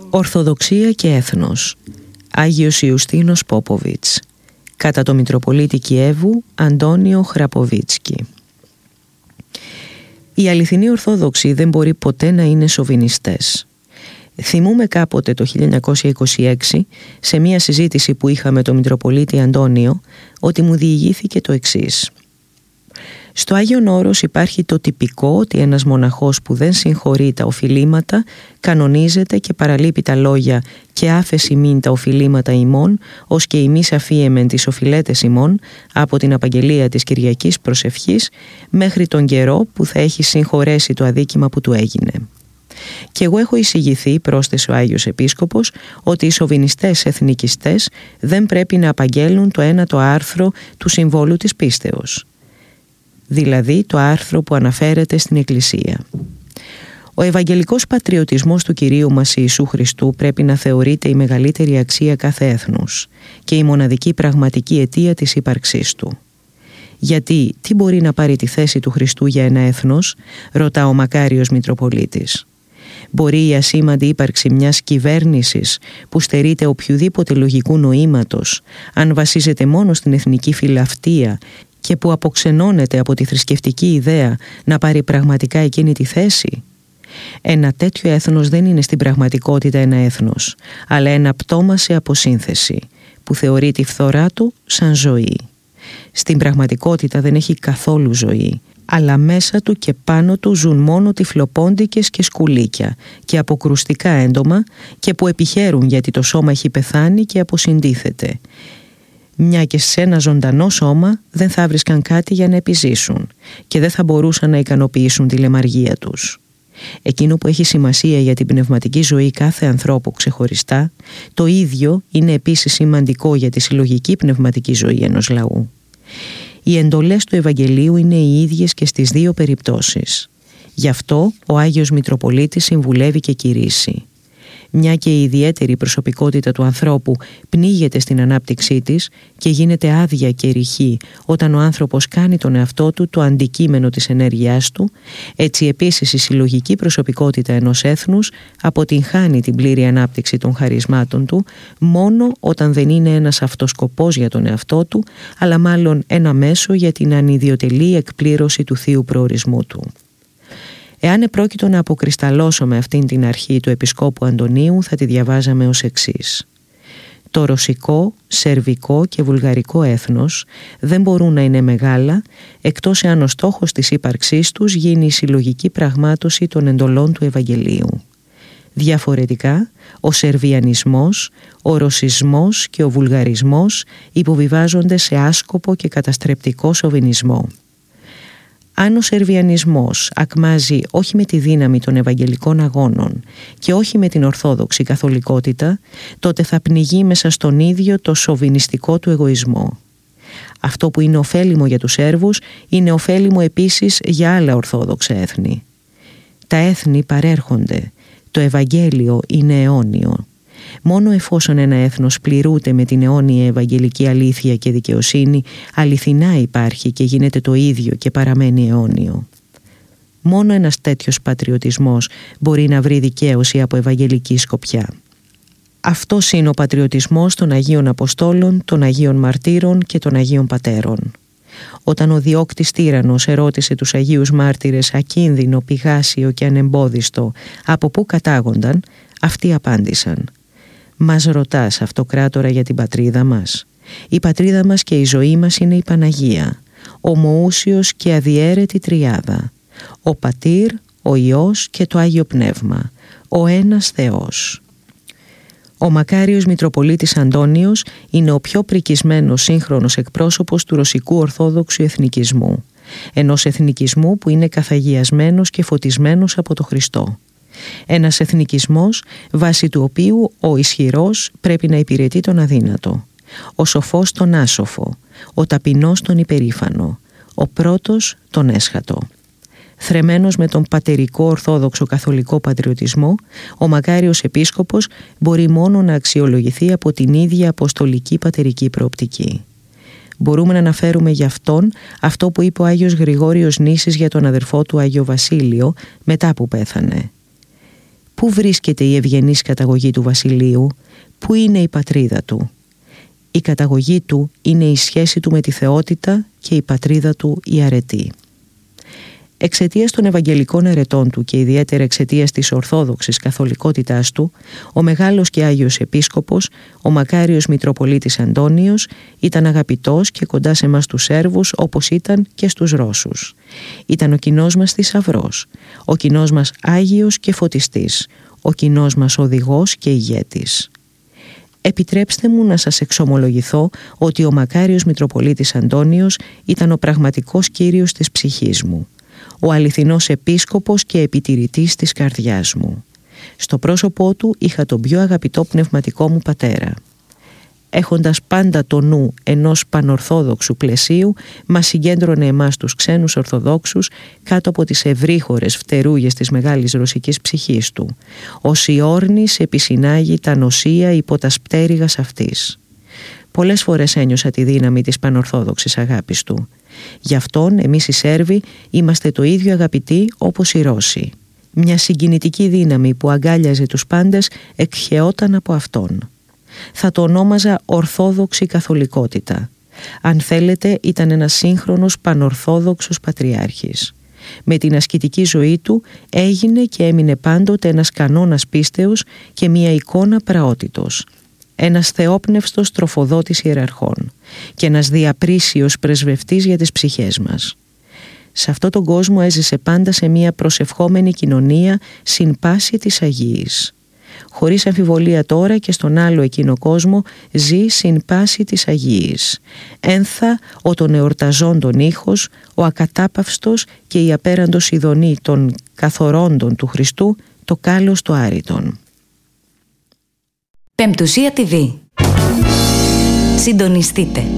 Ορθοδοξία και έθνος. Άγιος Ιουστίνος Πόποβιτς. Κατά το Μητροπολίτη Κιέβου Αντώνιο Χραποβίτσκι. Οι αληθινοί Ορθόδοξοι δεν μπορεί ποτέ να είναι σοβινιστές. Θυμούμε κάποτε το 1926 σε μία συζήτηση που είχαμε το Μητροπολίτη Αντώνιο ότι μου διηγήθηκε το εξής. Στο Άγιον Όρος υπάρχει το τυπικό ότι ένας μοναχός που δεν συγχωρεί τα οφειλήματα κανονίζεται και παραλείπει τα λόγια «και άφεση μην τα οφειλήματα ημών, ως και ημείς αφίεμεν τις οφειλέτες ημών» από την απαγγελία της Κυριακής Προσευχής μέχρι τον καιρό που θα έχει συγχωρέσει το αδίκημα που του έγινε. Και εγώ έχω εισηγηθεί, πρόσθεσε ο Άγιος Επίσκοπος, ότι οι σοβινιστές εθνικιστές δεν πρέπει να απαγγέλουν το ένατο άρθρο του Συμβόλου της Πίστεως, δηλαδή το άρθρο που αναφέρεται στην Εκκλησία. Ο ευαγγελικός πατριωτισμός του Κυρίου μας Ιησού Χριστού πρέπει να θεωρείται η μεγαλύτερη αξία κάθε έθνους και η μοναδική πραγματική αιτία της ύπαρξής του. Γιατί τι μπορεί να πάρει τη θέση του Χριστού για ένα έθνος, ρωτά ο μακάριος Μητροπολίτης. Μπορεί η ασήμαντη ύπαρξη μιας κυβέρνησης που στερείται οποιουδήποτε λογικού νοήματος, αν βασίζεται μόνο στην εθνική φιλαυτία και που αποξενώνεται από τη θρησκευτική ιδέα, να πάρει πραγματικά εκείνη τη θέση? Ένα τέτοιο έθνος δεν είναι στην πραγματικότητα ένα έθνος, αλλά ένα πτώμα σε αποσύνθεση που θεωρεί τη φθορά του σαν ζωή. Στην πραγματικότητα δεν έχει καθόλου ζωή, αλλά μέσα του και πάνω του ζουν μόνο τυφλοπόντικες και σκουλίκια και αποκρουστικά έντομα και που επιχαίρουν γιατί το σώμα έχει πεθάνει και αποσυντίθεται. Μια και σε ένα ζωντανό σώμα δεν θα βρίσκαν κάτι για να επιζήσουν και δεν θα μπορούσαν να ικανοποιήσουν τη λεμαργία τους. Εκείνο που έχει σημασία για την πνευματική ζωή κάθε ανθρώπου ξεχωριστά, το ίδιο είναι επίσης σημαντικό για τη συλλογική πνευματική ζωή ενός λαού. Οι εντολές του Ευαγγελίου είναι οι ίδιες και στις δύο περιπτώσεις. Γι' αυτό ο Άγιος Μητροπολίτης συμβουλεύει και κηρύσσει. Μια και η ιδιαίτερη προσωπικότητα του ανθρώπου πνίγεται στην ανάπτυξή της και γίνεται άδεια και ρηχή όταν ο άνθρωπος κάνει τον εαυτό του το αντικείμενο της ενέργειάς του, έτσι επίσης η συλλογική προσωπικότητα ενός έθνους αποτυγχάνει την πλήρη ανάπτυξη των χαρισμάτων του μόνο όταν δεν είναι ένας αυτοσκοπός για τον εαυτό του, αλλά μάλλον ένα μέσο για την ανιδιοτελή εκπλήρωση του θείου προορισμού του. Εάν επρόκειτο να αποκρισταλώσω με αυτήν την αρχή του Επισκόπου Αντωνίου, θα τη διαβάζαμε ως εξής. Το ρωσικό, σερβικό και βουλγαρικό έθνος δεν μπορούν να είναι μεγάλα, εκτός εάν ο στόχος της ύπαρξής τους γίνει η συλλογική πραγμάτωση των εντολών του Ευαγγελίου. Διαφορετικά, ο σερβιανισμός, ο ρωσισμός και ο βουλγαρισμός υποβιβάζονται σε άσκοπο και καταστρεπτικό σοβινισμό. Αν ο σερβιανισμός ακμάζει όχι με τη δύναμη των ευαγγελικών αγώνων και όχι με την ορθόδοξη καθολικότητα, τότε θα πνιγεί μέσα στον ίδιο το σοβινιστικό του εγωισμό. Αυτό που είναι ωφέλιμο για τους Σέρβους είναι ωφέλιμο επίσης για άλλα ορθόδοξα έθνη. Τα έθνη παρέρχονται, το Ευαγγέλιο είναι αιώνιο. Μόνο εφόσον ένα έθνος πληρούνται με την αιώνια ευαγγελική αλήθεια και δικαιοσύνη, αληθινά υπάρχει και γίνεται το ίδιο και παραμένει αιώνιο. Μόνο ένας τέτοιος πατριωτισμός μπορεί να βρει δικαίωση από ευαγγελική σκοπιά. Αυτός είναι ο πατριωτισμός των Αγίων Αποστόλων, των Αγίων Μαρτύρων και των Αγίων Πατέρων. Όταν ο διώκτης τύραννος ερώτησε τους Αγίους Μάρτυρες ακίνδυνο, πηγάσιο και ανεμπόδιστο από πού κατάγονταν, αυτοί απάντησαν: «Μας ρωτάς, αυτοκράτορα, για την πατρίδα μας? Η πατρίδα μας και η ζωή μας είναι η Παναγία, ομοούσιος και αδιέρετη τριάδα, ο Πατήρ, ο Υιός και το Άγιο Πνεύμα, ο ένας Θεός». Ο μακάριος Μητροπολίτης Αντώνιος είναι ο πιο πρικισμένος σύγχρονος εκπρόσωπος του ρωσικού ορθόδοξου εθνικισμού, ενός εθνικισμού που είναι καθαγιασμένος και φωτισμένος από το Χριστό. Ένας εθνικισμός βάσει του οποίου ο ισχυρός πρέπει να υπηρετεί τον αδύνατο, ο σοφός τον άσοφο, ο ταπεινός τον υπερήφανο, ο πρώτος τον έσχατο. Θρεμμένος με τον πατερικό ορθόδοξο καθολικό πατριωτισμό, ο μακάριος επίσκοπος μπορεί μόνο να αξιολογηθεί από την ίδια αποστολική πατερική προοπτική. Μπορούμε να αναφέρουμε γι' αυτόν αυτό που είπε ο Άγιος Γρηγόριος Νήσης για τον αδερφό του Άγιο Βασίλειο μετά που πέθανε. Πού βρίσκεται η ευγενής καταγωγή του βασιλείου? Πού είναι η πατρίδα του? Η καταγωγή του είναι η σχέση του με τη θεότητα και η πατρίδα του η αρετή. Εξαιτίας των Ευαγγελικών αρετών του και ιδιαίτερα εξαιτίας της ορθόδοξης καθολικότητάς του, ο μεγάλος και Άγιος Επίσκοπος, ο μακάριος Μητροπολίτης Αντώνιος, ήταν αγαπητός και κοντά σε εμάς τους Σέρβους όπως ήταν και στους Ρώσους. Ήταν ο κοινός μας θησαυρός, ο κοινός μας Άγιος και φωτιστής, ο κοινός μας οδηγός και ηγέτης. Επιτρέψτε μου να σας εξομολογηθώ ότι ο μακάριος Μητροπολίτης Αντώνιος ήταν ο πραγματικός κύριος της ψυχής μου, ο αληθινός επίσκοπος και επιτηρητής της καρδιάς μου. Στο πρόσωπό του είχα τον πιο αγαπητό πνευματικό μου πατέρα. Έχοντας πάντα το νου ενός πανορθόδοξου πλαισίου, μας συγκέντρωνε εμάς τους ξένους Ορθοδόξους κάτω από τις ευρύχωρες φτερούγες της μεγάλης ρωσικής ψυχής του. Ως η όρνης επισυνάγει τα νοσία υπό τα σπτέρυγας αυτής. Πολλές φορές ένιωσα τη δύναμη της πανορθόδοξης αγάπης του. Γι' αυτόν εμείς οι Σέρβοι είμαστε το ίδιο αγαπητοί όπως οι Ρώσοι. Μια συγκινητική δύναμη που αγκάλιαζε τους πάντες εκχεόταν από αυτόν. Θα το ονόμαζα ορθόδοξη καθολικότητα. Αν θέλετε, ήταν ένας σύγχρονος πανορθόδοξος πατριάρχης. Με την ασκητική ζωή του έγινε και έμεινε πάντοτε ένας κανόνας πίστεως και μια εικόνα πραότητος. Ένας θεόπνευστος τροφοδότης ιεραρχών και ένας διαπρίσιος πρεσβευτής για τις ψυχές μας. Σε αυτόν τον κόσμο έζησε πάντα σε μια προσευχόμενη κοινωνία συν πάση της Αγίης. Χωρίς αμφιβολία τώρα και στον άλλο εκείνο κόσμο ζει συν πάση της Αγίης. Ένθα ο των εορταζόντων ήχος, ο ακατάπαυστος και η απέραντος ειδονή των καθορώντων του Χριστού, το κάλος το άρρητον. Πεμπτουσία TV. Συντονιστείτε.